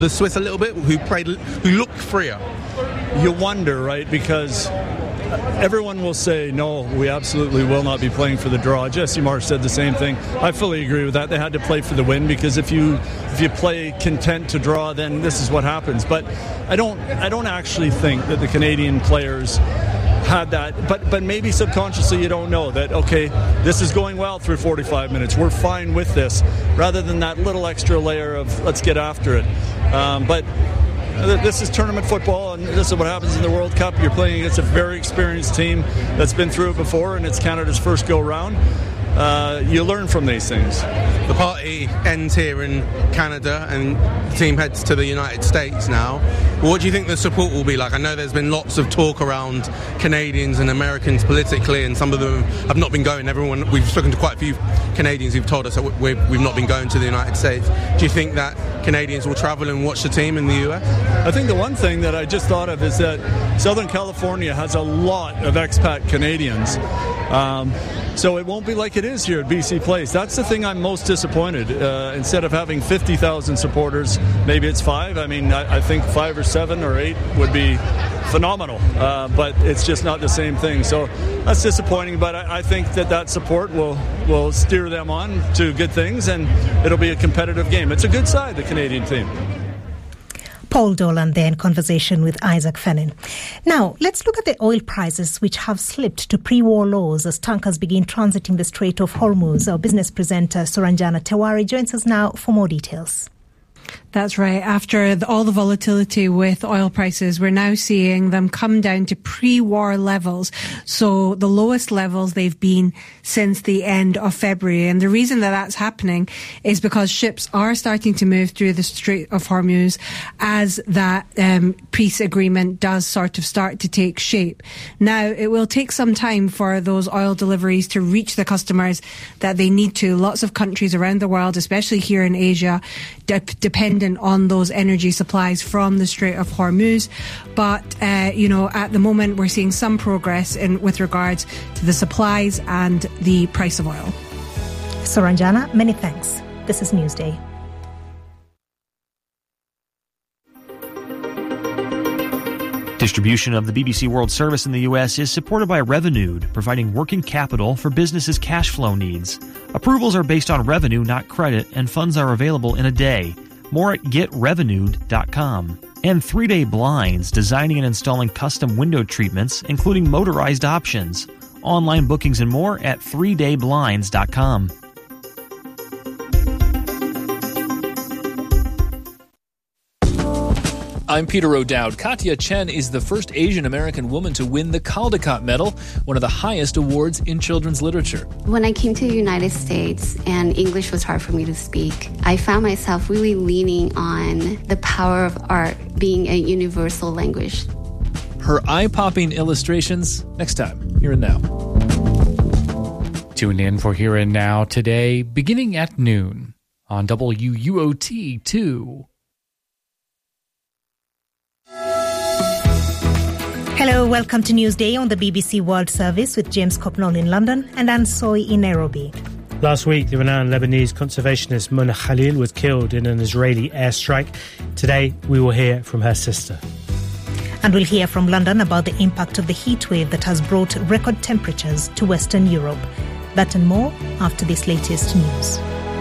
The Swiss a little bit, who looked freer. You wonder, right? Because everyone will say, no, we absolutely will not be playing for the draw. Jesse Marsh said the same thing. I fully agree with that. They had to play for the win, because if you play content to draw, then this is what happens. But I don't actually think that the Canadian players had that, but maybe subconsciously you don't know that, okay, this is going well through 45 minutes, we're fine with this, rather than that little extra layer of let's get after it. But this is tournament football, and this is what happens in the World Cup. You're playing against a very experienced team that's been through it before, and it's Canada's first go-round. You learn from these things. The party ends here in Canada and the team heads to the United States now. What do you think the support will be like? I know there's been lots of talk around Canadians and Americans politically, and some of them have not been going. We've spoken to quite a few Canadians who've told us that we've not been going to the United States. Do you think that Canadians will travel and watch the team in the US? I think the one thing that I just thought of is that Southern California has a lot of expat Canadians. So it won't be like it is here at BC Place. That's the thing I'm most disappointed. Instead of having 50,000 supporters, maybe it's 5. I mean, I think 5 or 7 or 8 would be phenomenal. But it's just not the same thing. So that's disappointing. But I think that support will steer them on to good things, and it'll be a competitive game. It's a good side, the Canadian team. Paul Dolan there in conversation with Isaac Fennin. Now, let's look at the oil prices, which have slipped to pre-war lows as tankers begin transiting the Strait of Hormuz. Our business presenter, Suranjana Tewari, joins us now for more details. That's right. After all the volatility with oil prices, we're now seeing them come down to pre-war levels. So the lowest levels they've been since the end of February. And the reason that that's happening is because ships are starting to move through the Strait of Hormuz as that peace agreement does sort of start to take shape. Now, it will take some time for those oil deliveries to reach the customers that they need to. Lots of countries around the world, especially here in Asia, dependent on those energy supplies from the Strait of Hormuz. But, at the moment we're seeing some progress with regards to the supplies and the price of oil. Suranjana, many thanks. This is Newsday. Distribution of the BBC World Service in the U.S. is supported by Revenued, providing working capital for businesses' cash flow needs. Approvals are based on revenue, not credit, and funds are available in a day. More at getrevenued.com. And 3-Day Blinds, designing and installing custom window treatments, including motorized options. Online bookings and more at 3dayblinds.com. I'm Peter O'Dowd. Katya Chen is the first Asian American woman to win the Caldecott Medal, one of the highest awards in children's literature. When I came to the United States and English was hard for me to speak, I found myself really leaning on the power of art being a universal language. Her eye-popping illustrations next time, Here and Now. Tune in for Here and Now today, beginning at noon on WUOT 2. Hello, welcome to Newsday on the BBC World Service with James Copnall in London and Anne Soy in Nairobi. Last week, the renowned Lebanese conservationist Mona Khalil was killed in an Israeli airstrike. Today, we will hear from her sister. And we'll hear from London about the impact of the heat wave that has brought record temperatures to Western Europe. That and more after this latest news.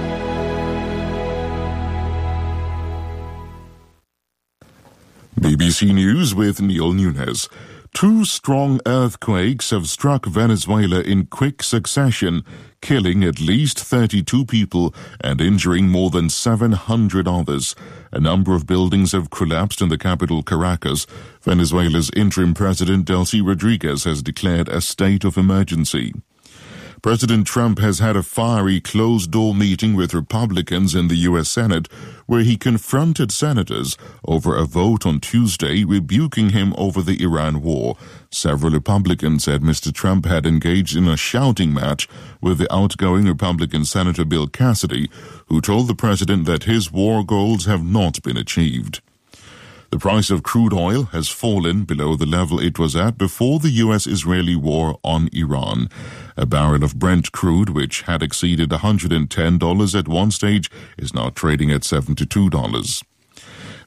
BBC News with Neil Nunes. 2 strong earthquakes have struck Venezuela in quick succession, killing at least 32 people and injuring more than 700 others. A number of buildings have collapsed in the capital, Caracas. Venezuela's interim president, Delcy Rodriguez, has declared a state of emergency. President Trump has had a fiery closed-door meeting with Republicans in the U.S. Senate, where he confronted senators over a vote on Tuesday rebuking him over the Iran war. Several Republicans said Mr. Trump had engaged in a shouting match with the outgoing Republican Senator Bill Cassidy, who told the president that his war goals have not been achieved. The price of crude oil has fallen below the level it was at before the U.S.-Israeli war on Iran. A barrel of Brent crude, which had exceeded $110 at one stage, is now trading at $72.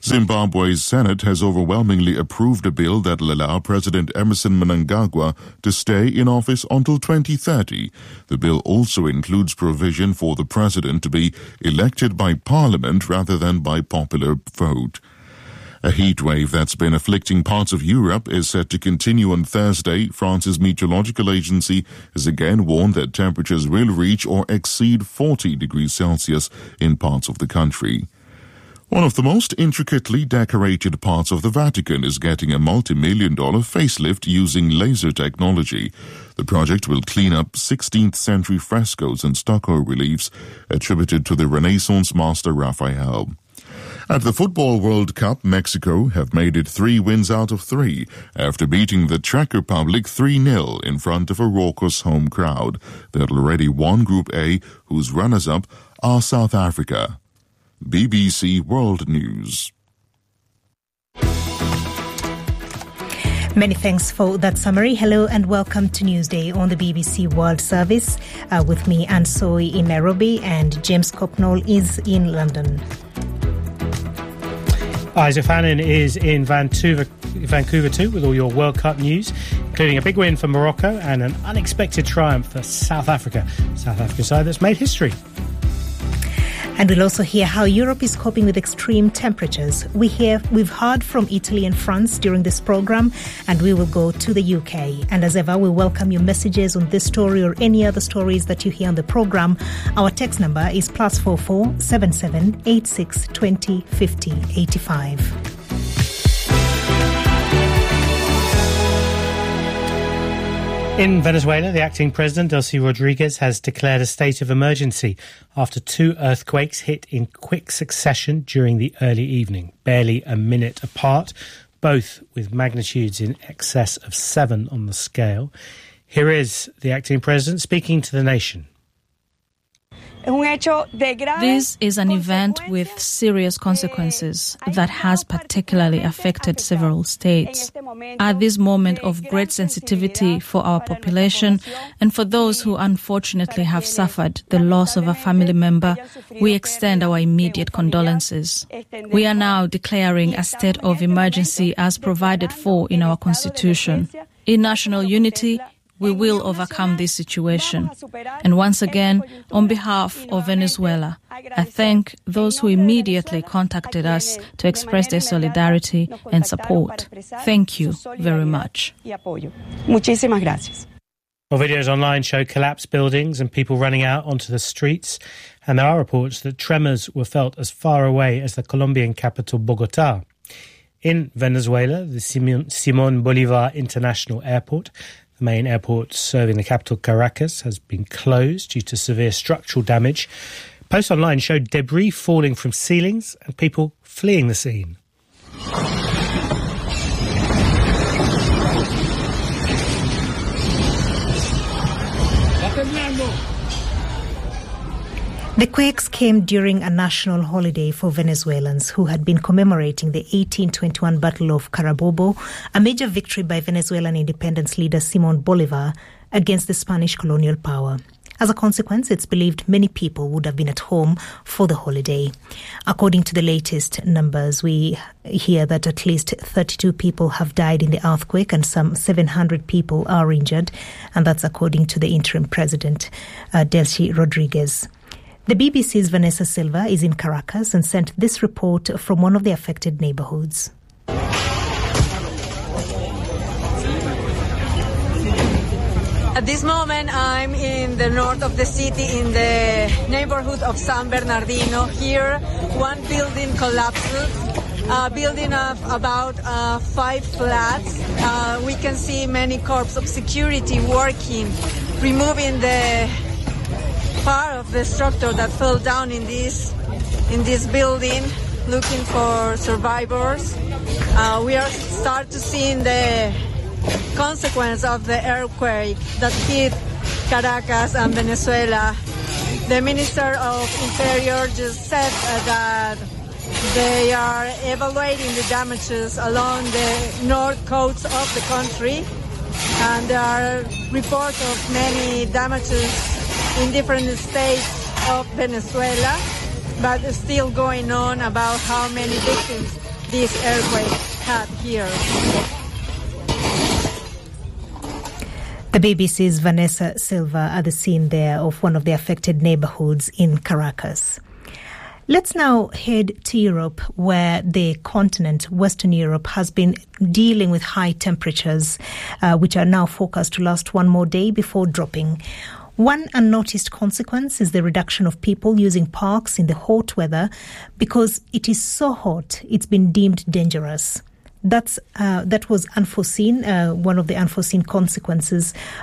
Zimbabwe's Senate has overwhelmingly approved a bill that will allow President Emmerson Mnangagwa to stay in office until 2030. The bill also includes provision for the president to be elected by parliament rather than by popular vote. A heat wave that's been afflicting parts of Europe is set to continue on Thursday. France's meteorological agency has again warned that temperatures will reach or exceed 40 degrees Celsius in parts of the country. One of the most intricately decorated parts of the Vatican is getting a multi-million-dollar facelift using laser technology. The project will clean up 16th century frescoes and stucco reliefs attributed to the Renaissance master Raphael. At the Football World Cup, Mexico have made it 3 wins out of 3 after beating the Czech Republic 3-0 in front of a raucous home crowd. They had already won Group A, whose runners-up are South Africa. BBC World News. Many thanks for that summary. Hello and welcome to Newsday on the BBC World Service. With me, Anne Soy in Nairobi, and James Cocknall is in London. Isaac Fannin is in Vancouver too, with all your World Cup news, including a big win for Morocco and an unexpected triumph for South Africa. South Africa side that's made history. And we'll also hear how Europe is coping with extreme temperatures. We've heard from Italy and France during this programme, and we will go to the UK. And as ever, we welcome your messages on this story or any other stories that you hear on the programme. Our text number is +44 77 86 20 50 85. In Venezuela, the acting president, Delcy Rodriguez, has declared a state of emergency after 2 earthquakes hit in quick succession during the early evening, barely a minute apart, both with magnitudes in excess of 7 on the scale. Here is the acting president speaking to the nation. This is an event with serious consequences that has particularly affected several states. At this moment of great sensitivity for our population and for those who unfortunately have suffered the loss of a family member, we extend our immediate condolences. We are now declaring a state of emergency as provided for in our Constitution. In national unity, we will overcome this situation. And once again, on behalf of Venezuela, I thank those who immediately contacted us to express their solidarity and support. Thank you very much. Well, videos online show collapsed buildings and people running out onto the streets. And there are reports that tremors were felt as far away as the Colombian capital, Bogota. In Venezuela, the Simón Bolívar International Airport, the main airport serving the capital Caracas, has been closed due to severe structural damage. Posts online showed debris falling from ceilings and people fleeing the scene. The quakes came during a national holiday for Venezuelans who had been commemorating the 1821 Battle of Carabobo, a major victory by Venezuelan independence leader Simón Bolívar against the Spanish colonial power. As a consequence, it's believed many people would have been at home for the holiday. According to the latest numbers, we hear that at least 32 people have died in the earthquake and some 700 people are injured, and that's according to the interim president, Delcy Rodriguez. The BBC's Vanessa Silva is in Caracas and sent this report from one of the affected neighborhoods. At this moment, I'm in the north of the city, in the neighborhood of San Bernardino. Here, one building collapses, a building of about 5 flats. We can see many corps of security working, removing the part of the structure that fell down in this building, looking for survivors. We are start to see the consequence of the earthquake that hit Caracas and Venezuela. The Minister of Interior just said that they are evaluating the damages along the north coast of the country, and there are reports of many damages in different states of Venezuela, but it's still going on about how many victims this earthquake had here. The BBC's Vanessa Silva at the scene there of one of the affected neighborhoods in Caracas. Let's now head to Europe, where the continent, Western Europe, has been dealing with high temperatures, which are now forecast to last one more day before dropping. One unnoticed consequence is the reduction of people using parks in the hot weather because it is so hot, it's been deemed dangerous. That was unforeseen, one of the unforeseen consequences